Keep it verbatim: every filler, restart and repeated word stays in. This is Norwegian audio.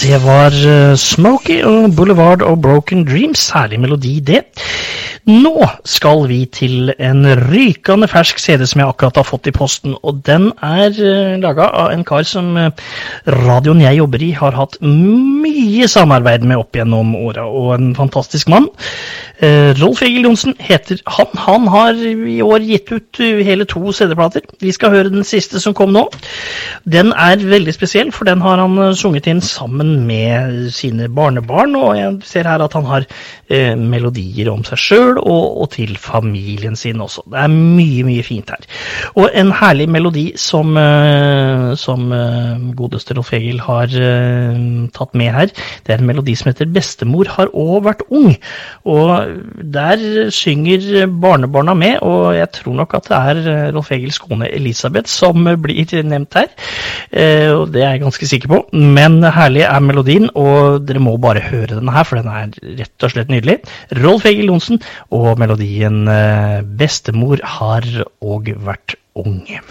Det var uh, Smokey og Boulevard og Broken Dreams, særlig melodi det. Nå skal vi til en rykende fersk C D som jeg akkurat har fått i posten, og den er uh, laget av en kar som uh, radioen jeg jobber i har hatt mye samarbeid med opp gjennom året, og en fantastisk mann. Uh, Rolf Egil Johnsen heter han. Han har i år gitt ut uh, hele to C D-plater. Vi skal høre den siste som kom nå. Den er veldig spesiell, for den har han uh, sunget inn sammen med sine barnebarn, og jeg ser her at han har uh, melodier om seg selv, Og, og til familien sin også. Det er mye, mye fint her. Og en herlig melodi som, uh, som uh, godeste Rolf Egil har uh, tatt med her. Det er en melodi som heter Bestemor har også vært ung. Og der synger barnebarna med, og jeg tror nok at det er Rolf Egils kone Elisabeth som blir nevnt her. Uh, og det er jeg ganske sikker på. Men herlig er melodien, og dere må bare høre denne her, for den er rett og slett nydelig. Rolf Egil Johnsen og melodien Bestemor har og vært unge.